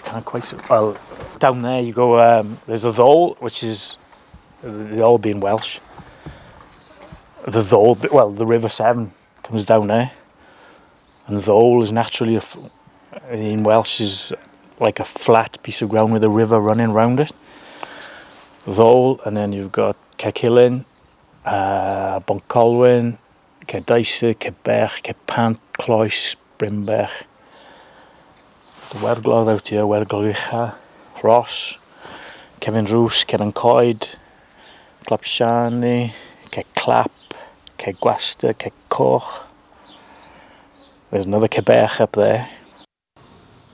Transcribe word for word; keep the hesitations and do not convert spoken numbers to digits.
can't quite see. Well, down there you go. Um, there's a Ddowel, which is they all being Welsh. The Ddowel, well, the River Severn comes down there, and Ddowel is naturally a, in Welsh is like a flat piece of ground with a river running round it. Ddowel, and then you've got Caercullen, uh, Boncolwyn, Cerdyser, Cerbech, Cerpant, Cloes, Brimberch. The Werglodd out here, Werglodd Ucha, Ross, Kevin Roos, Keren Coed, Clapshani, Cerclap, Cergwaster, Cercoch. There's another Cerbech up there.